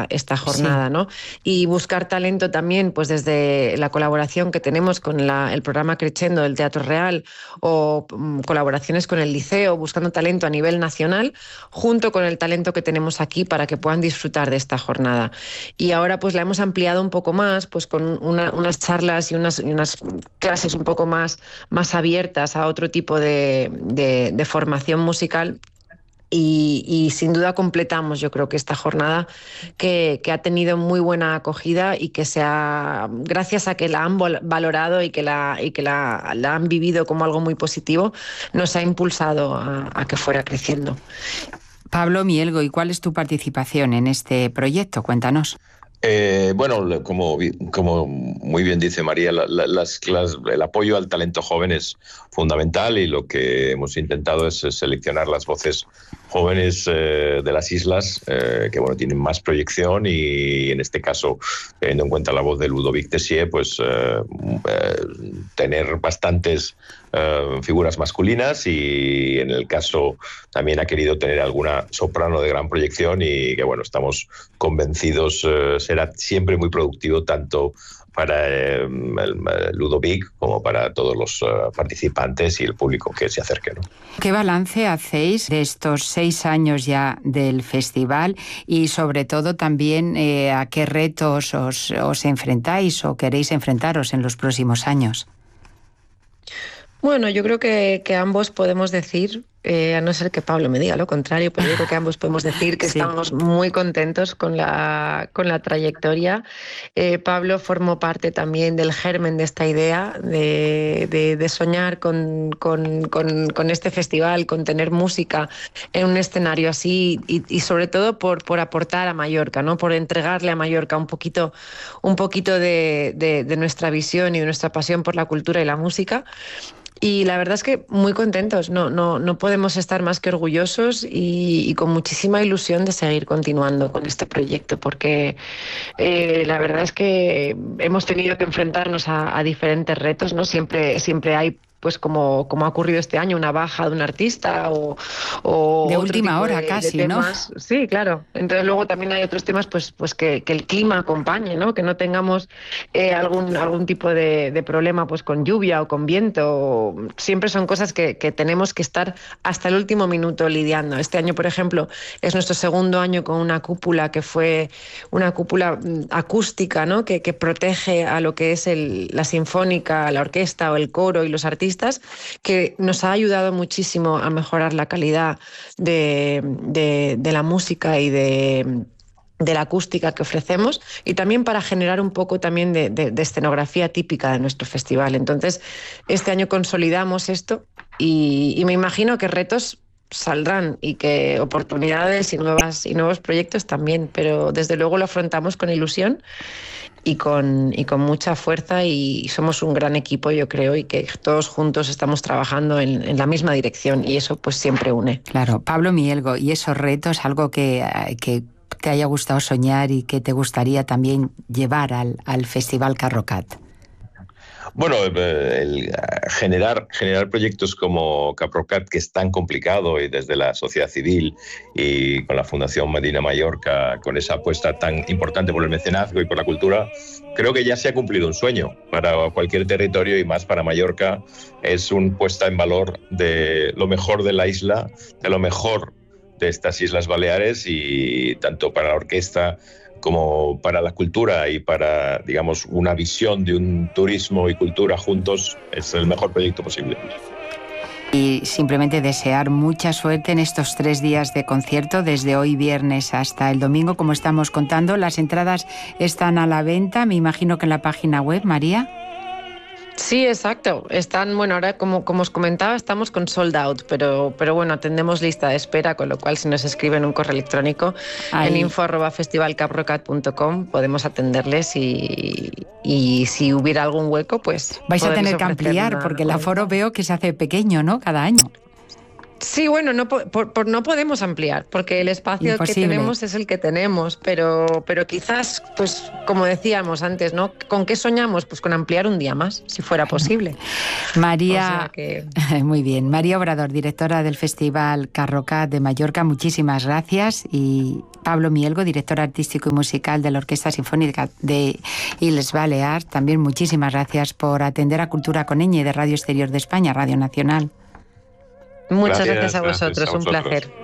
esta jornada, ¿no? Y buscar talento también, pues desde la colaboración que tenemos con el programa Crescendo del Teatro Real o colaboraciones con el Liceo, buscando talento a nivel nacional, junto con el talento que tenemos aquí para que puedan disfrutar de esta jornada. Y ahora pues la hemos ampliado un poco más, pues con unas charlas y unas clases un poco más abiertas a otro tipo de formación musical. Y sin duda completamos, yo creo que esta jornada que ha tenido muy buena acogida y que gracias a que la han valorado y que la han vivido como algo muy positivo, nos ha impulsado a que fuera creciendo. Pablo Mielgo, ¿y cuál es tu participación en este proyecto? Cuéntanos. Bueno, como muy bien dice María, el apoyo al talento joven es fundamental y lo que hemos intentado es seleccionar las voces jóvenes de las islas que tienen más proyección y en este caso, teniendo en cuenta la voz de Ludovic Tessier, pues tener bastantes figuras masculinas y en el caso también ha querido tener alguna soprano de gran proyección y que estamos convencidos será siempre muy productivo tanto para Ludovic como para todos los participantes y el público que se acerque, ¿no? ¿Qué balance hacéis de estos 6 años ya del festival y sobre todo también a qué retos os enfrentáis o queréis enfrentaros en los próximos años? Bueno, yo creo que ambos podemos decir, a no ser que Pablo me diga lo contrario, pero yo creo que ambos podemos decir que estamos muy contentos con la trayectoria. Pablo formó parte también del germen de esta idea de soñar con este festival, con tener música en un escenario así y sobre todo por aportar a Mallorca, ¿no? Por entregarle a Mallorca un poquito de nuestra visión y de nuestra pasión por la cultura y la música. Y la verdad es que muy contentos, no podemos estar más que orgullosos y con muchísima ilusión de seguir continuando con este proyecto, porque la verdad es que hemos tenido que enfrentarnos a diferentes retos, ¿no? Siempre hay, pues como ha ocurrido este año, una baja de un artista o de última hora casi, ¿no? Sí, claro. Entonces luego también hay otros temas pues que el clima acompañe, ¿no? Que no tengamos algún tipo de problema pues con lluvia o con viento. Siempre son cosas que tenemos que estar hasta el último minuto lidiando. Este año, por ejemplo, es nuestro segundo año con una cúpula que fue una cúpula acústica, ¿no? Que protege a lo que es la sinfónica, la orquesta o el coro y los artistas, que nos ha ayudado muchísimo a mejorar la calidad de la música y de la acústica que ofrecemos y también para generar un poco también de escenografía típica de nuestro festival. Entonces, este año consolidamos esto y me imagino que retos saldrán y que oportunidades y nuevos proyectos también, pero desde luego lo afrontamos con ilusión y con mucha fuerza y somos un gran equipo, yo creo, y que todos juntos estamos trabajando en la misma dirección y eso pues siempre une. Claro. Pablo Mielgo, ¿y esos retos, algo que te haya gustado soñar y que te gustaría también llevar al Festival Carrocat? Bueno, el generar proyectos como Carrocat, que es tan complicado, y desde la sociedad civil y con la Fundación Medina Mallorca, con esa apuesta tan importante por el mecenazgo y por la cultura, creo que ya se ha cumplido un sueño para cualquier territorio y más para Mallorca. Es una puesta en valor de lo mejor de la isla, de lo mejor de estas Islas Baleares y tanto para la orquesta como para la cultura y para, digamos, una visión de un turismo y cultura juntos, es el mejor proyecto posible. Y simplemente desear mucha suerte en estos 3 días de concierto, desde hoy viernes hasta el domingo, como estamos contando. Las entradas están a la venta, me imagino que en la página web, María. Sí, exacto. Están, bueno, ahora como os comentaba, estamos con sold out, pero bueno, atendemos lista de espera, con lo cual si nos escriben un correo electrónico en info@festivalcarrocat.com podemos atenderles y si hubiera algún hueco, pues vais a tener que ampliar porque el aforo veo que se hace pequeño, ¿no? Cada año. Sí, bueno, no, no podemos ampliar, porque el espacio Imposible. que tenemos es el que tenemos, pero quizás, pues como decíamos antes, ¿no? ¿Con qué soñamos? Pues con ampliar un día más, si fuera posible. María, o sea que... muy bien. María Obrador, directora del Festival Carrocat de Mallorca, muchísimas gracias. Y Pablo Mielgo, director artístico y musical de la Orquesta Sinfónica de Illes Balears, también muchísimas gracias por atender a Cultura con Ñ de Radio Exterior de España, Radio Nacional. Muchas gracias a vosotros, un placer.